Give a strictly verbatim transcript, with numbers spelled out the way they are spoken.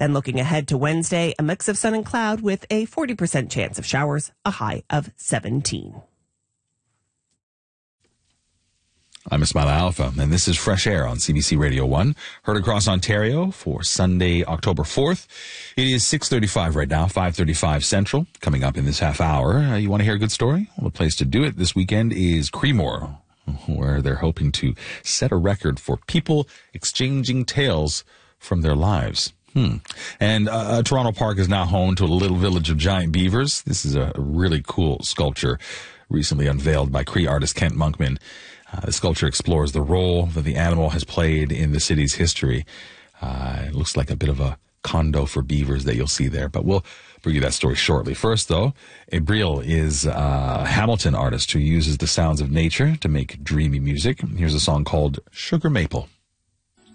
Then looking ahead to Wednesday, a mix of sun and cloud with a forty percent chance of showers, a high of seventeen. I'm Ismail Alpha, and this is Fresh Air on C B C Radio one, heard across Ontario for Sunday, October fourth. It is six thirty-five right now, five thirty-five Central. Coming up in this half hour, uh, you want to hear a good story? Well, the place to do it this weekend is Creemore, where they're hoping to set a record for people exchanging tales from their lives. Hmm. And uh, Toronto Park is now home to a little village of giant beavers. This is a really cool sculpture recently unveiled by Cree artist Kent Monkman. Uh, the sculpture explores the role that the animal has played in the city's history. Uh, it looks like a bit of a condo for beavers that you'll see there, but we'll bring you that story shortly. First, though, Abril is a Hamilton artist who uses the sounds of nature to make dreamy music. Here's a song called Sugar Maple.